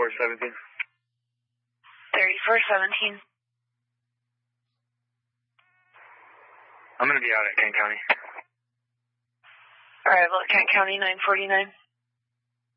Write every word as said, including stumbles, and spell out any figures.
thirty-four seventeen. thirty-four seventeen. I'm going to be out at Kent County. Arrival at Kent County, nine forty-nine.